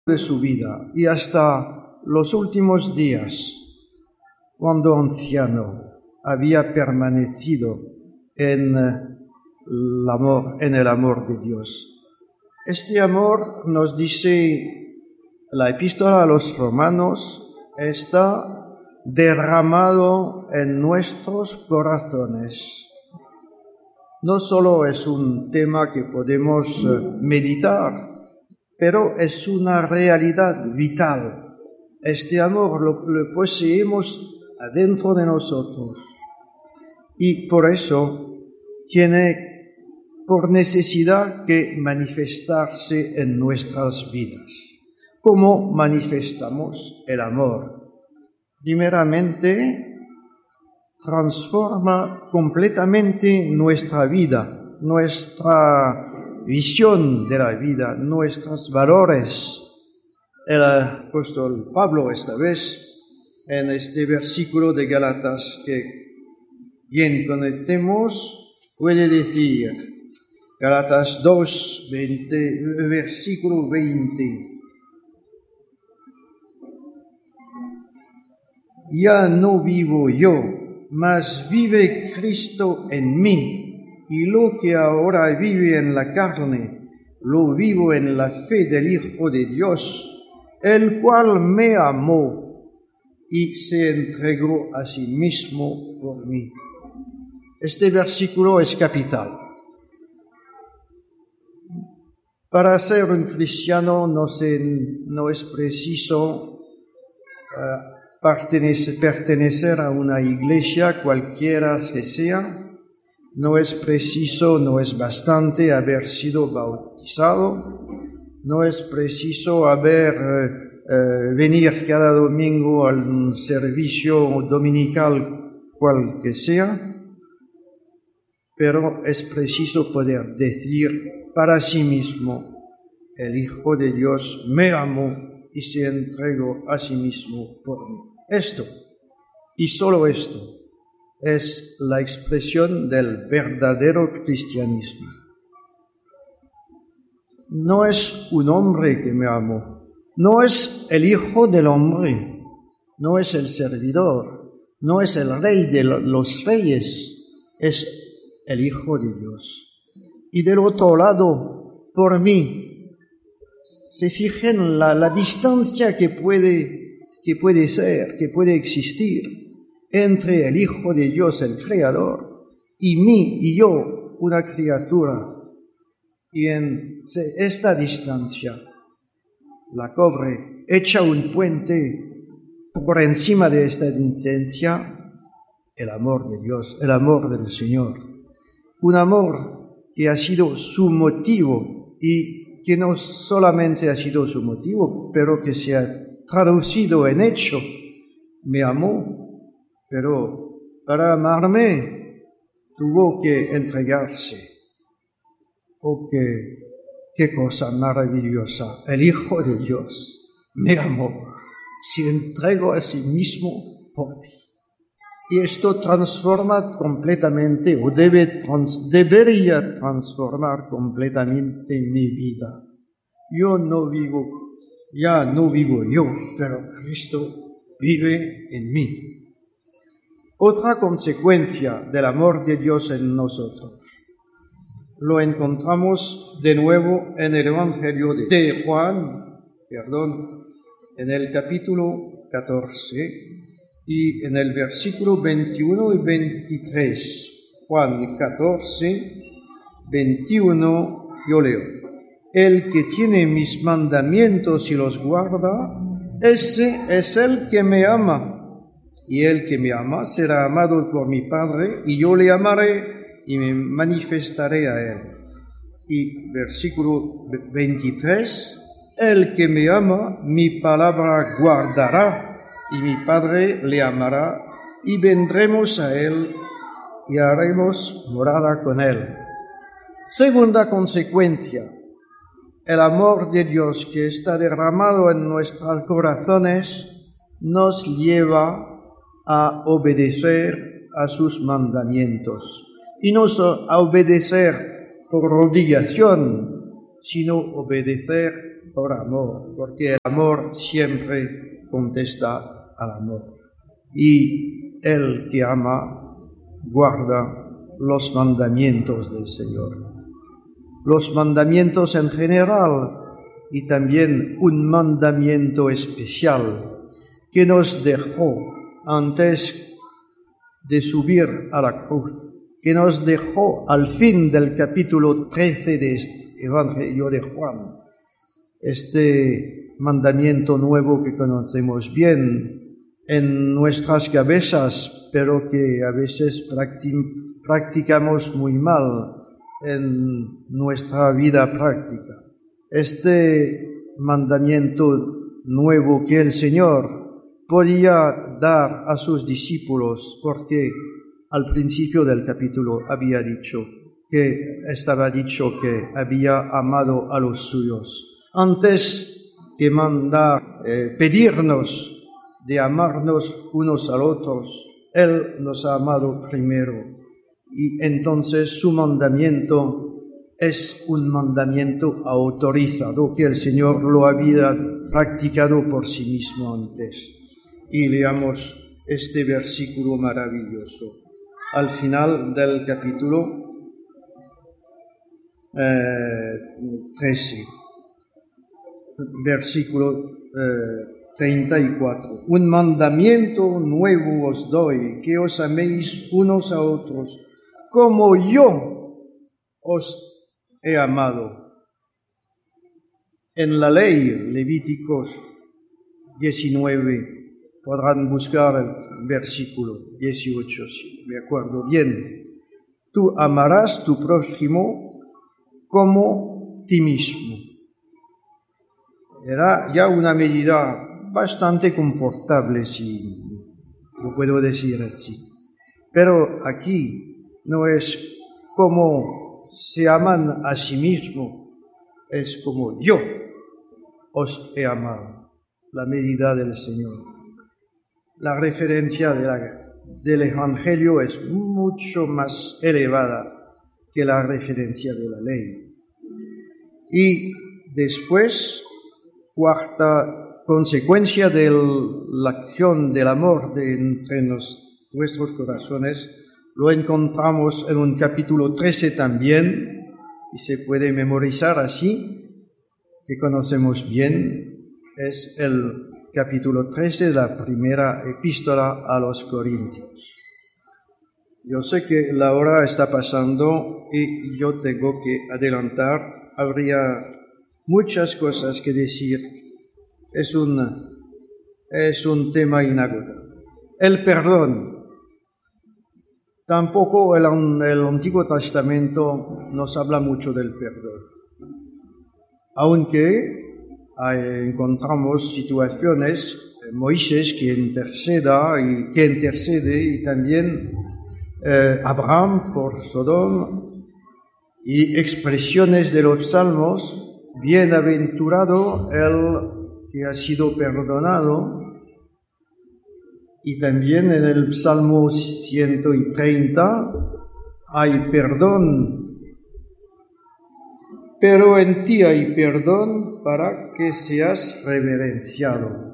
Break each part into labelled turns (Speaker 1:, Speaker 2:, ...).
Speaker 1: de su vida y hasta los últimos días, cuando anciano, había permanecido en el amor de Dios. Este amor, nos dice la epístola a los Romanos, está derramado en nuestros corazones. No solo es un tema que podemos meditar, pero es una realidad vital. Este amor lo poseemos adentro de nosotros y por eso tiene por necesidad que manifestarse en nuestras vidas. ¿Cómo manifestamos el amor? Primeramente, transforma completamente nuestra vida, nuestra visión de la vida, nuestros valores. El apóstol Pablo, esta vez, en este versículo de Gálatas que bien conocemos, puede decir, Gálatas 2, versículo 20, ya no vivo yo, mas vive Cristo en mí, y lo que ahora vive en la carne, lo vivo en la fe del Hijo de Dios, el cual me amó y se entregó a sí mismo por mí. Este versículo es capital. Para ser un cristiano no es preciso pertenecer a una iglesia cualquiera que sea. No es preciso, no es bastante haber sido bautizado. No es preciso venir cada domingo al servicio dominical cual que sea, pero es preciso poder decir para sí mismo, el Hijo de Dios me amó y se entregó a sí mismo por mí. Esto, y solo esto, es la expresión del verdadero cristianismo. No es un hombre que me amó, no es el Hijo del hombre, no es el servidor, no es el Rey de los reyes, es el Hijo de Dios. Y del otro lado, por mí, se fijen la distancia que puede existir entre el Hijo de Dios, el Creador, y mí y yo, una criatura. Y en esta distancia, la cobre echa un puente por encima de esta distancia, el amor de Dios, el amor del Señor. Un amor que ha sido su motivo y que no solamente ha sido su motivo, pero que se ha traducido en hecho. Me amó, pero para amarme tuvo que entregarse. Oh, qué cosa maravillosa. El Hijo de Dios me amó, se entregó a sí mismo por mí. Y esto transforma completamente, o debería transformar completamente mi vida. Ya no vivo yo, pero Cristo vive en mí. Otra consecuencia del amor de Dios en nosotros lo encontramos de nuevo en el Evangelio de Juan, en el capítulo 14 y en el versículo 21 y 23. Juan 14, 21, yo leo. El que tiene mis mandamientos y los guarda, ese es el que me ama. Y el que me ama será amado por mi Padre, y yo le amaré y me manifestaré a él. Y versículo 23, el que me ama, mi palabra guardará, y mi Padre le amará, y vendremos a él, y haremos morada con él. Segunda consecuencia, el amor de Dios que está derramado en nuestros corazones nos lleva a obedecer a sus mandamientos. Y no a obedecer por obligación, sino obedecer por amor, porque el amor siempre contesta al amor. Y el que ama guarda los mandamientos del Señor. Los mandamientos en general y también un mandamiento especial que nos dejó antes de subir a la cruz, que nos dejó al fin del capítulo 13 de este Evangelio de Juan, este mandamiento nuevo que conocemos bien en nuestras cabezas, pero que a veces practicamos muy mal en nuestra vida práctica. Este mandamiento nuevo que el Señor podía dar a sus discípulos, porque al principio del capítulo estaba dicho que había amado a los suyos. Antes que pedirnos de amarnos unos a otros, Él nos ha amado primero. Y entonces su mandamiento es un mandamiento autorizado, que el Señor lo había practicado por sí mismo antes. Y leamos este versículo maravilloso. Al final del capítulo 13, versículo 34. Un mandamiento nuevo os doy, que os améis unos a otros, como yo os he amado. En la ley, Levíticos 19, podrán buscar el versículo 18, si me acuerdo bien. Tú amarás tu prójimo como ti mismo. Era ya una medida bastante confortable, si lo puedo decir así. Pero aquí no es como se aman a sí mismo, es como yo os he amado, la medida del Señor. La referencia del Evangelio es mucho más elevada que la referencia de la ley. Y después, cuarta consecuencia de la acción del amor entre nuestros corazones, lo encontramos en un capítulo 13 también, y se puede memorizar así, que conocemos bien, es el capítulo 13 de la primera epístola a los Corintios. Yo sé que la hora está pasando y yo tengo que adelantar. Habría muchas cosas que decir. Es un tema inagotable. El perdón. Tampoco el Antiguo Testamento nos habla mucho del perdón. Aunque encontramos situaciones, Moisés que intercede y también Abraham por Sodoma, y expresiones de los salmos, bienaventurado el que ha sido perdonado, y también en el Salmo 130 hay perdón, pero en ti hay perdón para que seas reverenciado.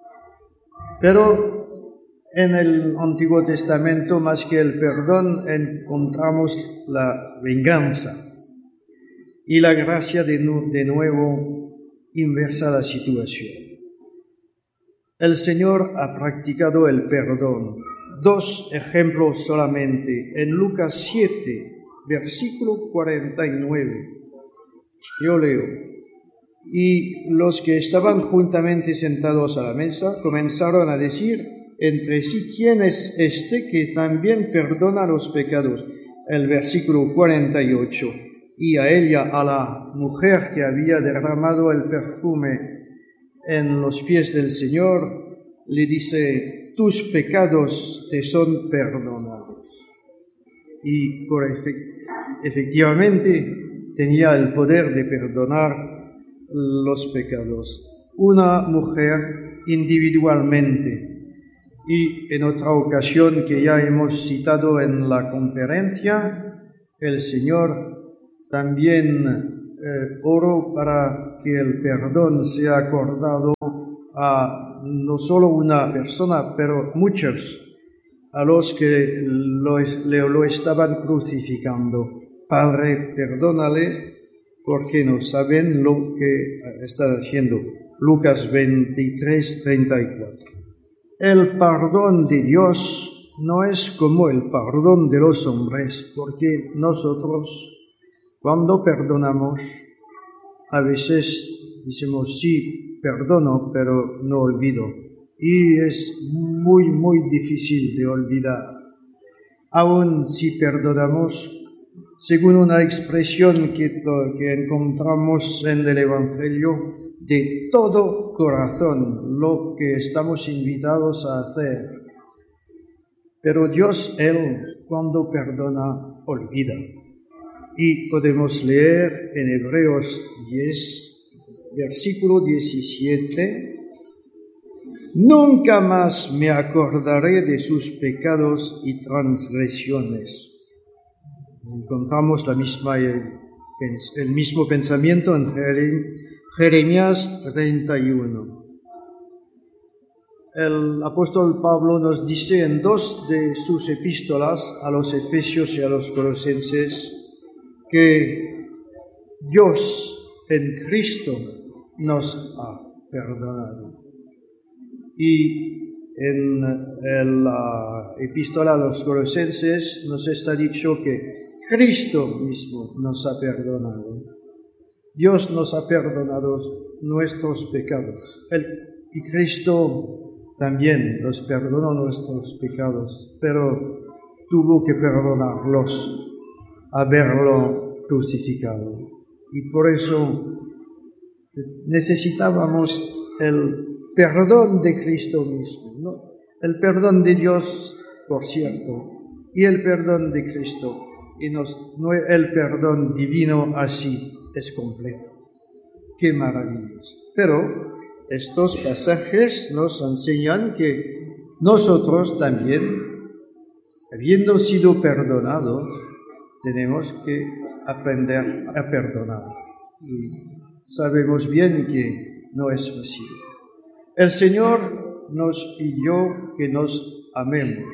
Speaker 1: Pero en el Antiguo Testamento, más que el perdón, encontramos la venganza. Y la gracia de nuevo inversa la situación. El Señor ha practicado el perdón. 2 ejemplos solamente. En Lucas 7, versículo 49. Yo leo. Y los que estaban juntamente sentados a la mesa comenzaron a decir entre sí, ¿quién es este que también perdona los pecados? El versículo 48. Y a ella, a la mujer que había derramado el perfume en los pies del Señor, le dice, tus pecados te son perdonados. Y efectivamente tenía el poder de perdonar los pecados. Una mujer individualmente. Y en otra ocasión que ya hemos citado en la conferencia, el Señor también oró para que el perdón sea acordado a no solo una persona, pero muchos, a los que lo estaban crucificando. Padre, perdónale, porque no saben lo que están haciendo. Lucas 23, 34. El perdón de Dios no es como el perdón de los hombres, porque nosotros, cuando perdonamos, a veces decimos sí, perdono, pero no olvido. Y es muy, muy difícil de olvidar. Aun si perdonamos, según una expresión que encontramos en el Evangelio, de todo corazón, lo que estamos invitados a hacer. Pero Dios, Él, cuando perdona, olvida. Y podemos leer en Hebreos 10, versículo 17, nunca más me acordaré de sus pecados y transgresiones. Encontramos el mismo pensamiento en Jeremías 31. El apóstol Pablo nos dice en 2 de sus epístolas, a los Efesios y a los Colosenses, que Dios en Cristo nos ha perdonado. Y en la epístola a los Colosenses nos está dicho que Cristo mismo nos ha perdonado. Dios nos ha perdonado nuestros pecados. Y Cristo también nos perdonó nuestros pecados, pero tuvo que perdonarlos, haberlo crucificado. Y por eso necesitábamos el perdón de Cristo mismo, ¿no? El perdón de Dios, por cierto, y el perdón de Cristo. Y el perdón divino así es completo. ¡Qué maravilloso! Pero estos pasajes nos enseñan que nosotros también, habiendo sido perdonados, tenemos que aprender a perdonar. Y sabemos bien que no es fácil. El Señor nos pidió que nos amemos,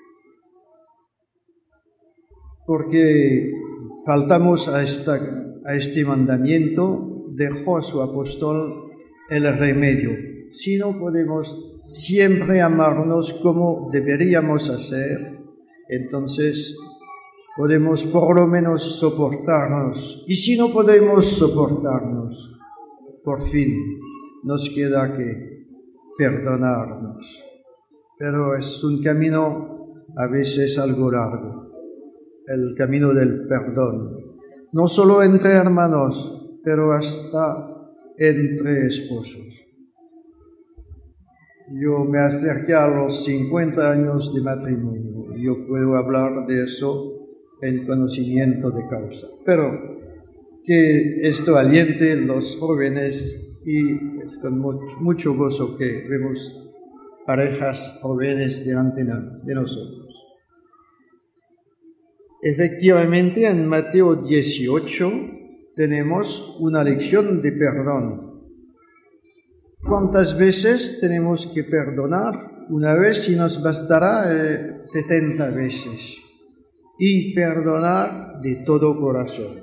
Speaker 1: porque faltamos a este mandamiento, dejó a su apóstol el remedio. Si no podemos siempre amarnos como deberíamos hacer, entonces podemos por lo menos soportarnos. Y si no podemos soportarnos, por fin nos queda que perdonarnos. Pero es un camino a veces algo largo, el camino del perdón. No solo entre hermanos, pero hasta entre esposos. Yo me acerqué a los 50 años de matrimonio. Yo puedo hablar de eso en conocimiento de causa. Pero que esto aliente a los jóvenes, y es con mucho gozo que vemos parejas jóvenes delante de nosotros. Efectivamente, en Mateo 18 tenemos una lección de perdón. ¿Cuántas veces tenemos que perdonar? Una vez y nos bastará 70 veces. Y perdonar de todo corazón.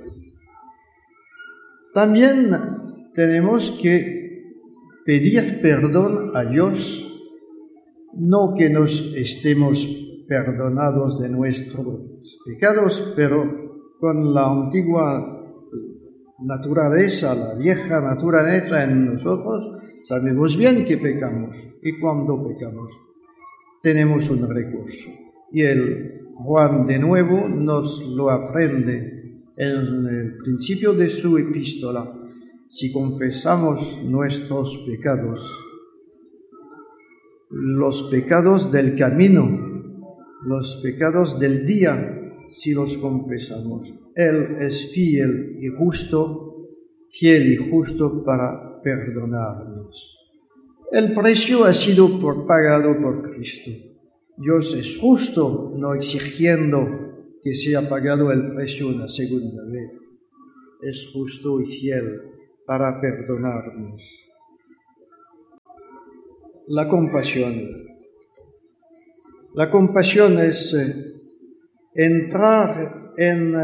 Speaker 1: También tenemos que pedir perdón a Dios, no que nos estemos perdonados de nuestros pecados, pero con la antigua naturaleza, la vieja naturaleza en nosotros, sabemos bien que pecamos, y cuando pecamos tenemos un recurso. Y el Juan de nuevo nos lo aprende en el principio de su epístola. Si confesamos nuestros pecados, los pecados del camino, los pecados del día, si los confesamos, Él es fiel y justo para perdonarnos. El precio ha sido pagado por Cristo. Dios es justo, no exigiendo que sea pagado el precio una segunda vez. Es justo y fiel para perdonarnos. La compasión. La compasión es entrar en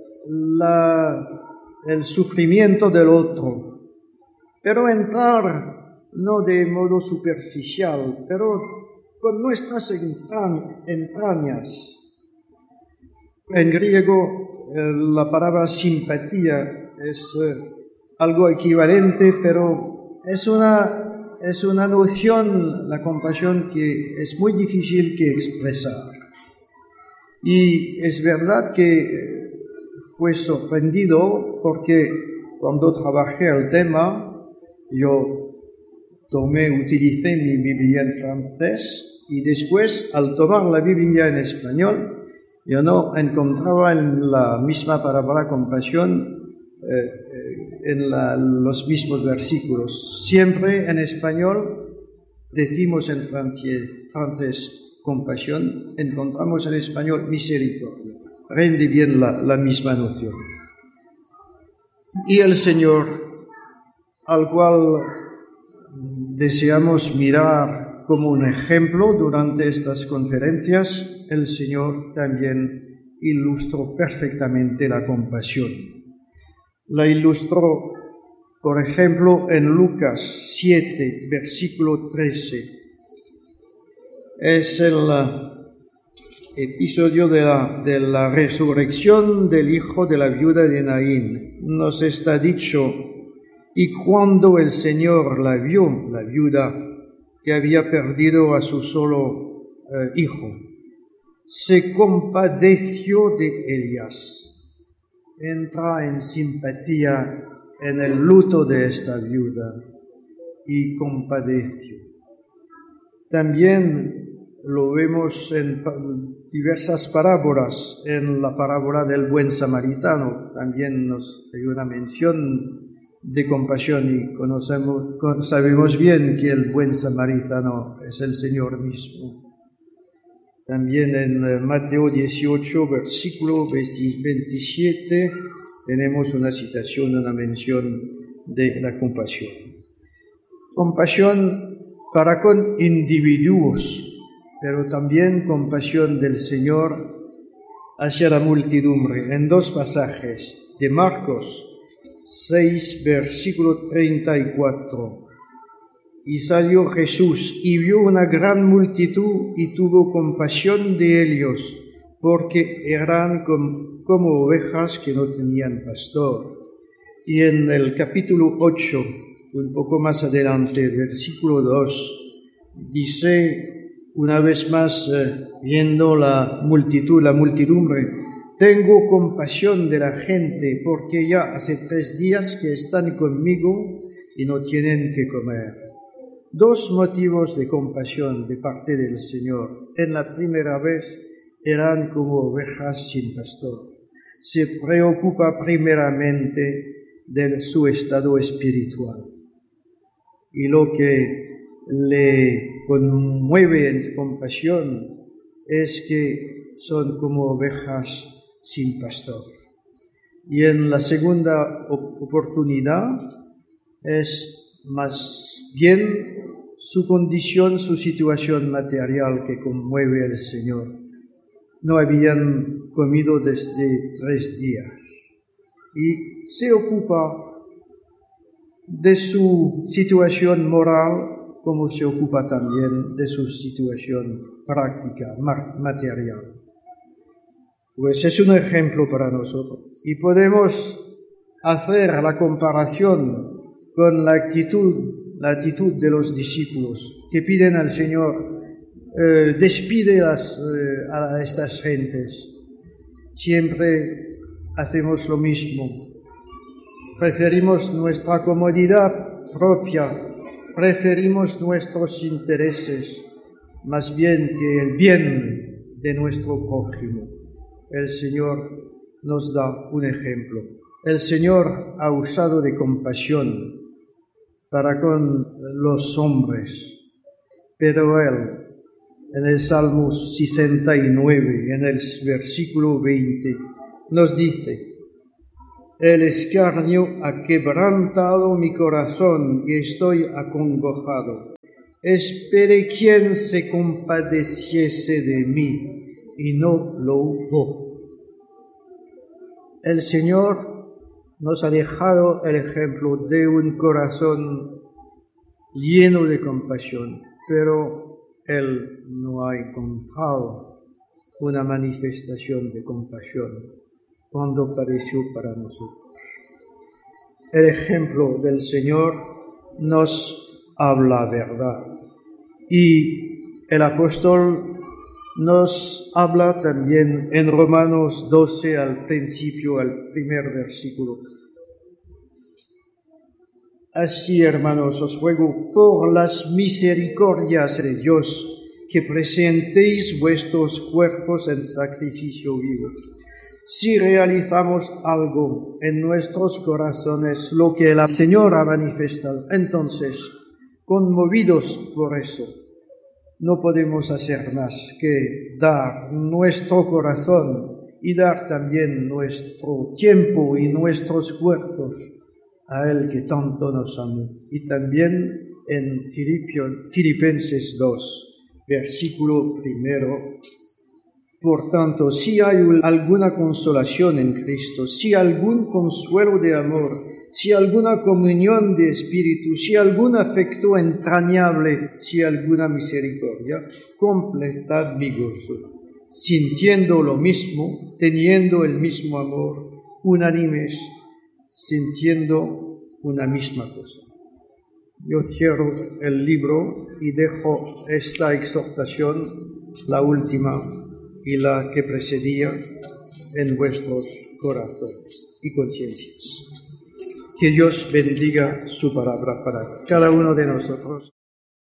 Speaker 1: el sufrimiento del otro, pero entrar no de modo superficial, pero con nuestras entrañas. En griego la palabra simpatía es algo equivalente, pero es una noción, la compasión, que es muy difícil que expresar. Y es verdad que fue sorprendido porque cuando trabajé el tema, yo utilicé mi Biblia en francés y después, al tomar la Biblia en español, yo no encontraba en la misma palabra compasión en los mismos versículos. Siempre en español decimos en francés compasión, encontramos en español misericordia. Rinde bien la misma noción. Y el Señor, al cual deseamos mirar como un ejemplo durante estas conferencias, el Señor también ilustró perfectamente la compasión. La ilustró, por ejemplo, en Lucas 7, versículo 13. Es el episodio de la resurrección del hijo de la viuda de Naín. Nos está dicho: y cuando el Señor la vio, la viuda, que había perdido a su solo hijo, se compadeció de ellas. Entra en simpatía en el luto de esta viuda y compadeció. También lo vemos en diversas parábolas. En la parábola del buen samaritano también hay una mención de compasión y sabemos bien que el buen samaritano es el Señor mismo. También en Mateo 18, versículo 27, tenemos una citación, una mención de la compasión. Compasión para con individuos, pero también compasión del Señor hacia la multidumbre. En dos pasajes de Marcos 6, versículo 34. Y salió Jesús y vio una gran multitud y tuvo compasión de ellos, porque eran como ovejas que no tenían pastor. Y en el capítulo 8, un poco más adelante, versículo 2, dice una vez más, viendo la multidumbre: tengo compasión de la gente, porque ya hace 3 días que están conmigo y no tienen que comer. 2 motivos de compasión de parte del Señor. En la primera vez eran como ovejas sin pastor. Se preocupa primeramente de su estado espiritual. Y lo que le conmueve en compasión es que son como ovejas sin pastor. Y en la segunda oportunidad es más bien su condición, su situación material que conmueve al Señor. No habían comido desde 3 días. Y se ocupa de su situación moral como se ocupa también de su situación práctica, material. Pues es un ejemplo para nosotros. Y podemos hacer la comparación con la actitud de los discípulos que piden al Señor: despide a estas gentes. Siempre hacemos lo mismo. Preferimos nuestra comodidad propia, preferimos nuestros intereses, más bien que el bien de nuestro prójimo. El Señor nos da un ejemplo. El Señor ha usado de compasión para con los hombres, pero Él, en el Salmo 69, en el versículo 20, nos dice: El escarnio ha quebrantado mi corazón y estoy acongojado. Esperé quien se compadeciese de mí y no lo hubo. El Señor nos ha dejado el ejemplo de un corazón lleno de compasión, pero Él no ha encontrado una manifestación de compasión cuando apareció para nosotros. El ejemplo del Señor nos habla verdad y el apóstol nos habla también en Romanos 12 al principio, al primer versículo. Así, hermanos, os ruego por las misericordias de Dios que presentéis vuestros cuerpos en sacrificio vivo. Si realizamos algo en nuestros corazones, lo que el Señor ha manifestado, entonces, conmovidos por eso, no podemos hacer más que dar nuestro corazón y dar también nuestro tiempo y nuestros cuerpos a Él que tanto nos amó. Y también en Filipenses 2, versículo 1. Por tanto, si hay alguna consolación en Cristo, si algún consuelo de amor, si alguna comunión de espíritu, si algún afecto entrañable, si alguna misericordia, completad mi gozo, sintiendo lo mismo, teniendo el mismo amor, unánimes, sintiendo una misma cosa. Yo cierro el libro y dejo esta exhortación, la última y la que precedía, en vuestros corazones y conciencias. Que Dios bendiga su palabra para cada uno de nosotros.